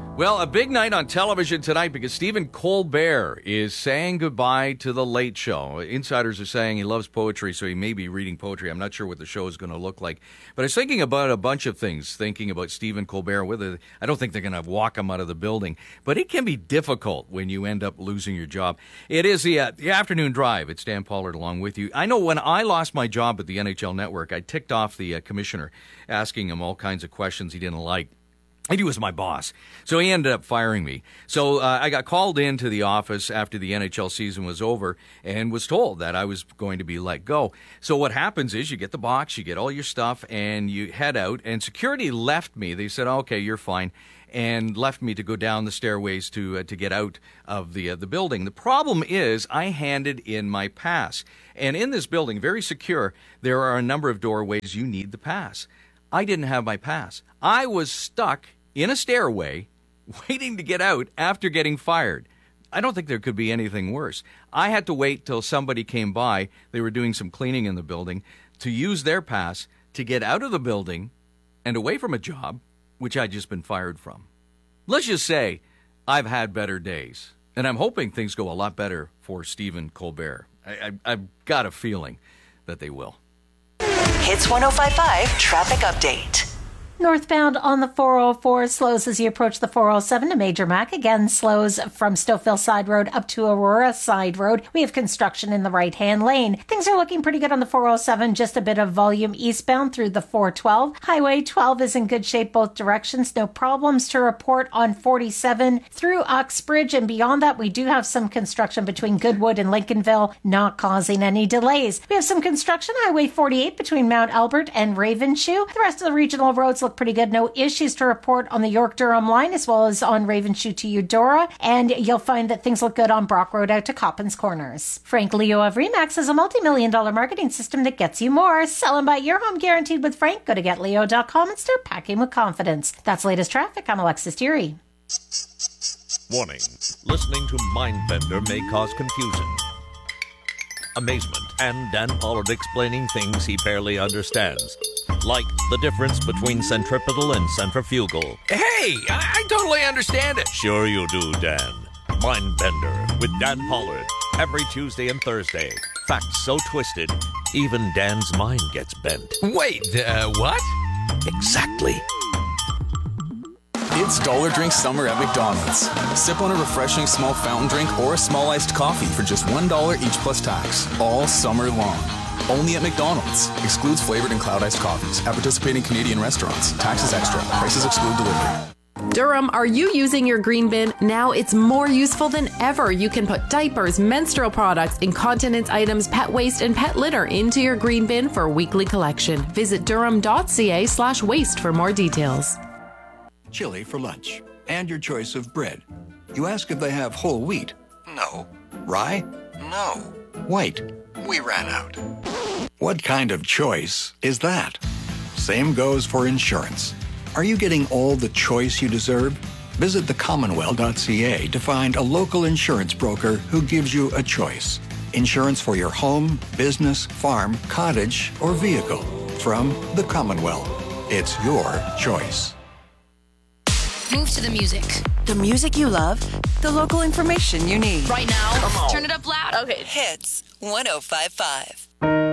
Well, a big night on television tonight because Stephen Colbert is saying goodbye to The Late Show. Insiders are saying he loves poetry, so he may be reading poetry. I'm not sure what the show is going to look like. But I was thinking about a bunch of things, thinking about Stephen Colbert. I don't think they're going to walk him out of the building. But it can be difficult when you end up losing your job. It is the afternoon drive. It's Dan Pollard along with you. I know when I lost my job at the NHL Network, I ticked off the commissioner, asking him all kinds of questions he didn't like. And he was my boss. So he ended up firing me. So I got called into the office after the NHL season was over and was told that I was going to be let go. So what happens is you get the box, you get all your stuff, and you head out. And security left me. They said, okay, you're fine, and left me to go down the stairways to get out of the building. The problem is I handed in my pass. And in this building, very secure, there are a number of doorways you need the pass. I didn't have my pass. I was stuck in a stairway waiting to get out after getting fired. I don't think there could be anything worse. I had to wait till somebody came by. They were doing some cleaning in the building to use their pass to get out of the building and away from a job which I'd just been fired from. Let's just say I've had better days, and I'm hoping things go a lot better for Stephen Colbert. I've got a feeling that they will. Hits 105.5 traffic update. Northbound on the 404 slows as you approach the 407 to Major Mac. Again, slows from Stouffville Side Road up to Aurora Side Road. We have construction in the right-hand lane. Things are looking pretty good on the 407. Just a bit of volume eastbound through the 412. Highway 12 is in good shape both directions. No problems to report on 47 through Uxbridge. And beyond that, we do have some construction between Goodwood and Lincolnville, not causing any delays. We have some construction Highway 48 between Mount Albert and Ravenshoe. The rest of the regional roads look pretty good. No issues to report on the York-Durham line as well as on Ravenshoe to Eudora. And you'll find that things look good on Brock Road out to Coppins Corners. Frank Leo of Remax is a multi-million-dollar marketing system that gets you more. Sell and buy your home guaranteed with Frank. Go to getleo.com and start packing with confidence. That's latest traffic. I'm Alexis Deary. Warning. Listening to Mindbender may cause confusion, amazement, and Dan Pollard explaining things he barely understands. Like the difference between centripetal and centrifugal. Hey, I totally understand it. Sure you do, Dan. Mindbender with Dan Pollard. Every Tuesday and Thursday. Facts so twisted, even Dan's mind gets bent. Wait, what? Exactly. It's Dollar Drink Summer at McDonald's. Sip on a refreshing small fountain drink or a small iced coffee for just $1 each plus tax. All summer long. Only at McDonald's. Excludes flavored and cloud iced coffees. At participating Canadian restaurants. Taxes extra. Prices exclude delivery. Durham, are you using your green bin? Now it's more useful than ever. You can put diapers, menstrual products, incontinence items, pet waste, and pet litter into your green bin for weekly collection. Visit durham.ca/waste for more details. Chili for lunch. And your choice of bread. You ask if they have whole wheat. No. Rye? No. White? We ran out. What kind of choice is that? Same goes for insurance. Are you getting all the choice you deserve? Visit thecommonwealth.ca to find a local insurance broker who gives you a choice. Insurance for your home, business, farm, cottage, or vehicle. From the Commonwealth. It's your choice. Move to the music. The music you love, the local information you need. Right now, turn it up loud. Okay. Hits 105.5.